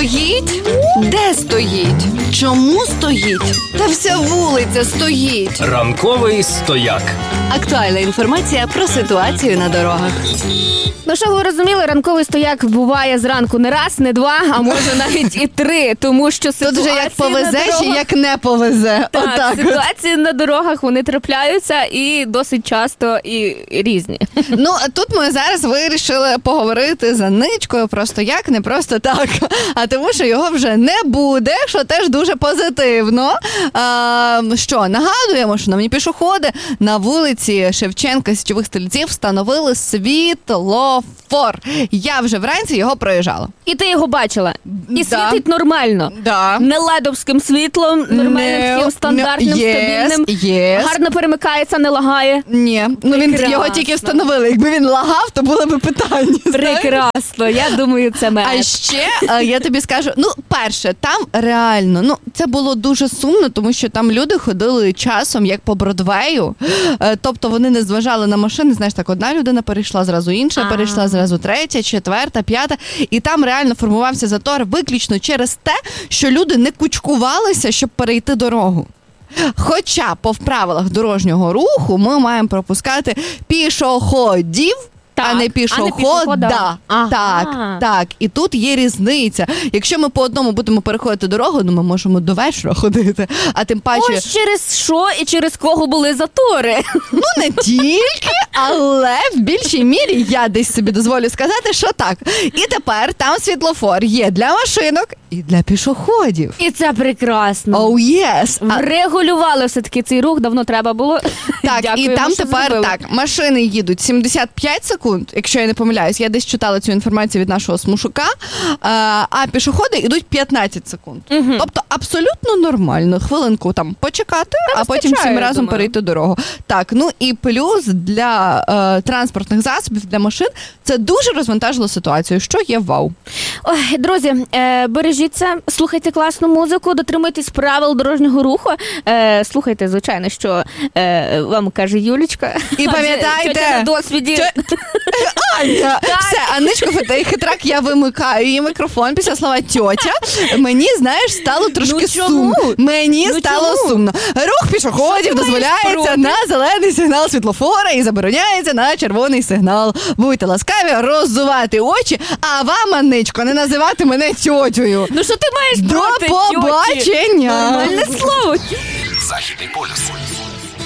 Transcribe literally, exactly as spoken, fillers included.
Стоїть? Де стоїть? Чому стоїть? Та вся вулиця стоїть. Ранковий стояк. Актуальна інформація про ситуацію на дорогах. Ну, що ви розуміли, ранковий стояк буває зранку не раз, не два, а може навіть і три, тому що ситуації Тут вже як повезе, на дорогах... чи як не повезе. Так, Отак. ситуації на дорогах, вони трапляються і досить часто і різні. Ну, тут ми зараз вирішили поговорити за Ничкою просто як, не просто так, а тому, що його вже не буде, що теж дуже позитивно. А, що, нагадуємо, що на пішоходи на вулиці Шевченка Січових Стрільців встановили світлофор. Я вже вранці його проїжджала. І ти його бачила. І Да. світить нормально. Да. Не ледовським світлом, нормальним, Не, таким стандартним, не, yes, стабільним. yes. Гарно перемикається, не лагає. Ні, ну він Прекрасно. його тільки встановили. Якби він лагав, то було б питання. знаєш? Прекрасно, я думаю, це мед. А ще е, я тобі скажу, ну, перше, там реально, ну, це було дуже сумно, тому що там люди ходили часом, як по Бродвею, е, тобто вони не зважали на машини, знаєш, так, одна людина перейшла, зразу інша, А. перейшла зразу третя, четверта, п'ята, і там реально формувався затор виключно через те, що люди не кучкувалися, щоб перейти дорогу. Хоча по правилах дорожнього руху ми маємо пропускати пішоходів, Так, а не а не пішохода. пішохода. Ага. Так, так. І тут є різниця. Якщо ми по одному будемо переходити дорогу, ну ми можемо до вечора ходити, а тим паче... Ось через що і через кого були затори. Ну, не тільки, але в більшій мірі я десь собі дозволю сказати, що так. І тепер там світлофор є для машинок і для пішоходів. І це прекрасно. Oh, yes. А, Врегулювали все-таки цей рух, давно треба було. так, і Дякуємо, там що тепер зробили. так, машини їдуть сімдесят п'ять секунд, якщо я не помиляюсь, я десь читала цю інформацію від нашого Смушука, а, а пішоходи йдуть п'ятнадцять секунд. Мгм. Тобто абсолютно нормально, хвилинку там почекати, а потім вистачає, всім я разом думаю. перейти дорогу. Так, ну і плюс для е, транспортних засобів, для машин, це дуже розвантажило ситуацію, що є вау. Ой, друзі, е, бережіться, слухайте класну музику, дотримуйтесь правил дорожнього руху. Е, слухайте, звичайно, що е, вам каже Юлічка. І пам'ятайте- Тьотя на досвіді. Аня, все, Аничко, ти хитрак, я вимикаю її мікрофон після слова тьотя. Мені, знаєш, стало трошки Ну, чому? сумно. Мені Ну, стало чому? сумно. Рух пішоходів Що ти маєш дозволяється проти? на зелений сигнал світлофора і забороняється на червоний сигнал. Будьте ласкаві роззувати очі, а вам, Аничко, не називати мене тьотєю. Ну що ти маєш До проти тьоті? побачення! Нормальне слово. Західний полюс.